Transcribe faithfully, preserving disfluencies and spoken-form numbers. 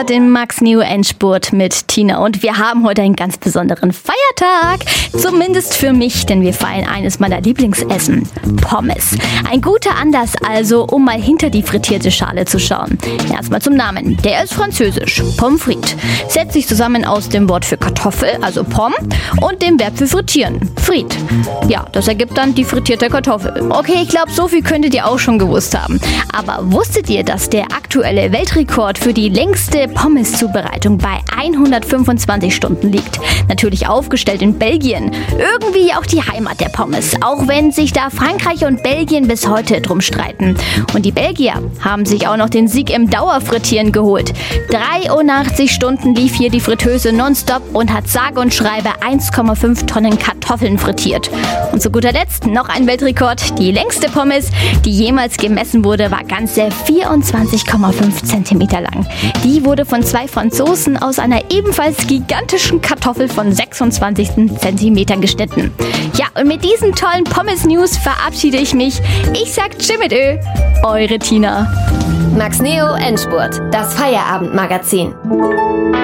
hört den Max Neo Endspurt mit Tina und wir haben heute einen ganz besonderen Feiertag. Zumindest für mich, denn wir feiern eines meiner Lieblingsessen, Pommes. Ein guter Anlass also, um mal hinter die frittierte Schale zu schauen. Erstmal zum Namen. Der ist französisch. Pommes frites. Setzt sich zusammen aus dem Wort für Kartoffel, also Pomme, und dem Verb für frittieren, frit. Ja, das ergibt dann die frittierte Kartoffel. Okay, ich glaube, so viel könntet ihr auch schon gewusst haben. Aber wusstet ihr, dass der aktuelle Weltrekord für die längste Pommes-Zubereitung bei hundertfünfundzwanzig Stunden liegt? Natürlich aufgestellt in Belgien. Irgendwie auch die Heimat der Pommes, auch wenn sich da Frankreich und Belgien bis heute drum streiten. Und die Belgier haben sich auch noch den Sieg im Dauerfrittieren geholt. dreiundachtzig Stunden lief hier die Fritteuse nonstop und hat sage und schreibe eins Komma fünf Tonnen Kartoffeln frittiert. Und zu guter Letzt noch ein Weltrekord. Die längste Pommes, die jemals gemessen wurde, war ganze vierundzwanzig Komma fünf Zentimeter lang. Die wurde von zwei Franzosen aus einer ebenfalls gigantischen Kartoffel von sechsundzwanzig Zentimetern geschnitten. Ja, und mit diesen tollen Pommes-News verabschiede ich mich. Ich sag Tschüss mit Ö, eure Tina. Max Neo Endspurt, das Feierabendmagazin.